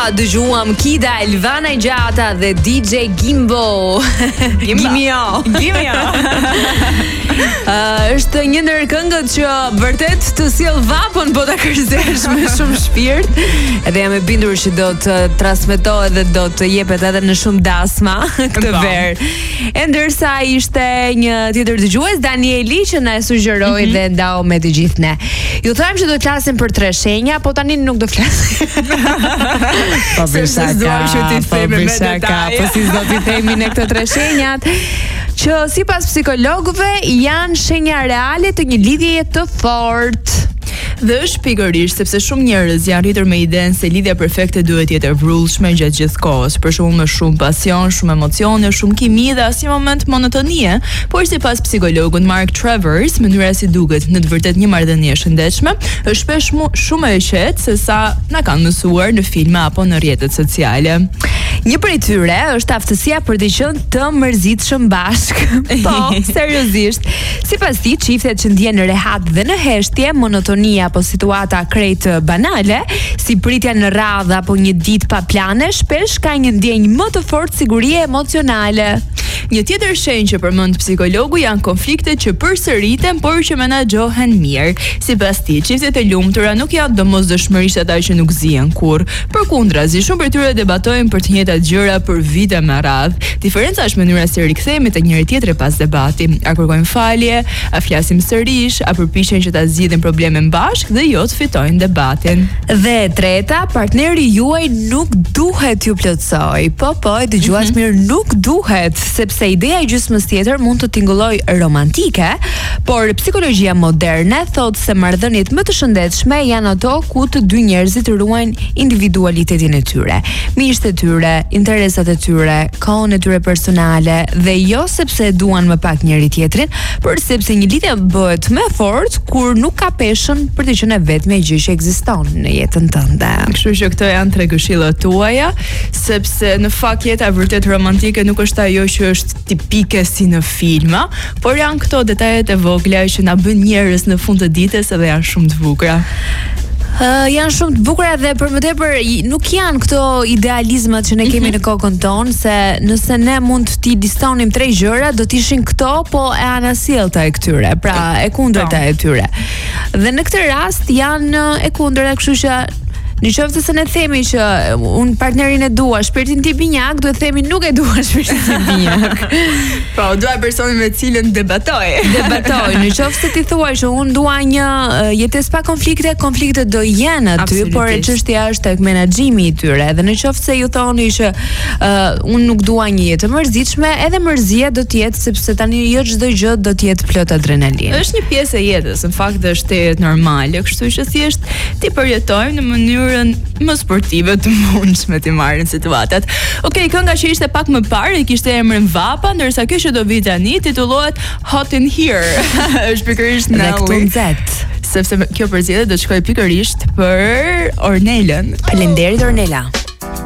dëgjuam Kida, Elvana Gjata dhe DJ Gimbo. Gimio. Është një ndër këngët që vërtet të sjell vapën, po ta kërcesh me shumë shpirt. Edhe jam e bindur që do të transmetohet dhe do të jepet edhe në shumë dasma këtë verë. E ndërsa ishte një tjetër dëgjues, Danieli, që na e sugjeroi dhe ndau me të gjithë ne. Ju thajmë që do të flasim për 3 shenja, po tani nuk do flasim. Po bishaka, po si do t'i themi në këto 3 shenjat, që sipas psikologëve janë shenja reale të një lidhjeje të fortë. Dhe është pikërisht sepse shumë njerëz janë rritur me idenë se lidhja perfekte duhet të jetë e vrrullshme gjatë gjithë kohës, për shembull me shumë pasion, shumë emocione, shumë kimi dhe asnjë moment monotonie, por sipas psikologut Mark Travers, mënyra si duket në të vërtetë një marrëdhënie e shëndetshme është shpesh shumë e qetë se sa na kanë mësuar në filma apo në rrjetet sociale. Një prej tyre është aftësia për të qenë të mërzitshëm bashkë. Po, seriozisht. Sipas tij, çiftet që ndjehen rehat dhe në heshtje, monotonia apo situata krejt banale, si pritja në radhë apo një ditë pa plane, shpesh ka një ndjenjë më të fortë sigurie emocionale. Një tjetër shenjë që përmend psikologu janë konfliktet që përsëriten por që menaxhohen mirë. Sipas tij, çiftet e lumtura nuk janë domosdoshmërisht ata që nuk zihen kurrë. Përkundrazi, shumë prej tyre debatojnë për të njëjtat gjëra për vite me radhë. Diferenca është mënyra se rikthehemi tek njëri tjetri pas debati. A kërkojmë falje, a flasim sërish, a përpiqen që ta zgjidhin problemin bashkë dhe jo të fitojnë debatin. Dhe e treta, partneri juaj nuk duhet ju plotësoj. Po, e dëgjuas mirë, nuk duhet, sepse ideja e gjysmës tjetër mund të tingëlloj romantike, por psikologjia moderne thotë se marrëdhëniet më të shëndetshme janë ato ku të dy njerëzit ruajnë individualitetin e tyre, miqtë e tyre, interesat e tyre, kohën e tyre personale, dhe jo sepse e duan më pak njëri tjetrin, por sepse një lidhje bëhet më fort kur nuk ka peshën për të qenë vetëm gjë që ekziston në jetën tënde. Kështu që këto janë 3 këshillat tuaja, sepse në fakt jeta vërtet romantike nuk është ajo që është tipike si në filma, por janë këto detajet e vogla që na bën njerëz në fund të ditës edhe janë shumë të bukura. Janë shumë të bukura dhe për më tepër nuk janë këto idealizmat që ne kemi në kokën tonë, se nëse ne mund t'i listonim 3 gjëra, do t'ishin këto, po e anasjellta e këtyre, pra e kundërta e tyre. Dhe në këtë rast janë e kundërta, kështu që në qoftë se ne themi që unë partnerin e dua, shpirtin ti binjak, duhet themi nuk e dua shpirtin ti binjak. Po, dua personin me cilën debatoj. Në qoftë se ti thuaj që unë dua një jetesë pa konflikte, konfliktet do jenë aty, por çështja është tek menaxhimi i tyre. Dhe në qoftë se ju thoni që unë nuk dua një jetë mërzitshme, edhe mërzia do të jetë, sepse tani jo çdo gjë do të jetë plot adrenalinë. Është një pjesë e jetës, në fakt është jetë normale, kështu që thjesht ti përjetojmë në mënyrë më sportive të mundshme të marrin situatat. Okej, kënga që ishte pak më parë kishte emrin Vapa, ndërsa kjo që do vi tani titullohet Hot in Here. Është pikërisht Nelly. Sepse kjo përzgjedhje do të shkojë pikërisht për Ornelën. Faleminderit Ornela.